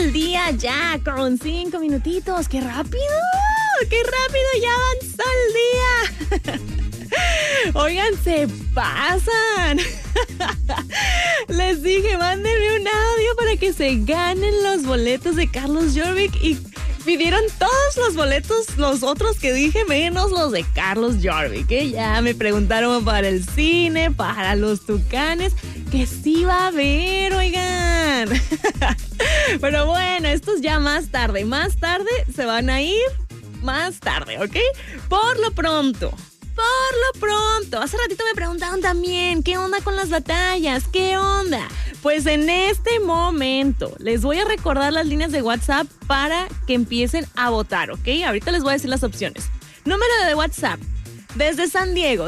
el día ya con 5 minutitos. ¡Qué rápido! ¡Qué rápido! ¡Ya avanzó el día! Oigan, se pasan. Les dije, mándenme un audio para que se ganen los boletos de Carlos Jorvik y pidieron todos los boletos, los otros que dije, menos los de Carlos Jorvik, ¿eh? Ya me preguntaron para el cine, para los Tucanes, que sí va a haber, oigan. Pero bueno, estos ya más tarde se van a ir más tarde, ¿ok? Por lo pronto, hace ratito me preguntaron también, ¿qué onda con las batallas? ¿Qué onda? Pues en este momento les voy a recordar las líneas de WhatsApp para que empiecen a votar, ¿ok? Ahorita les voy a decir las opciones. Número de WhatsApp, desde San Diego,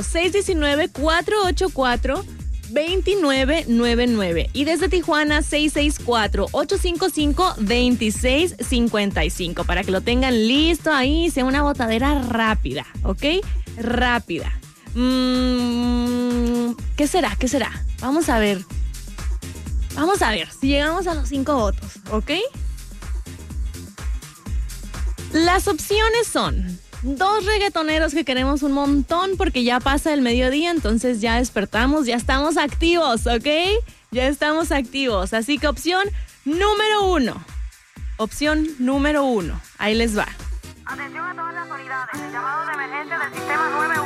619-484-2999. Y desde Tijuana, 664-855-2655. Para que lo tengan listo ahí, sea una votadera rápida, ¿ok? Rápida. ¿Qué será? Vamos a ver si llegamos a los 5 votos, ¿ok? Las opciones son 2 reggaetoneros que queremos un montón porque ya pasa el mediodía, entonces ya despertamos, ya estamos activos, ¿ok? Ya estamos activos, así que opción número 1. Ahí les va. Atención a todas las unidades, el llamado de emergencia del sistema 911.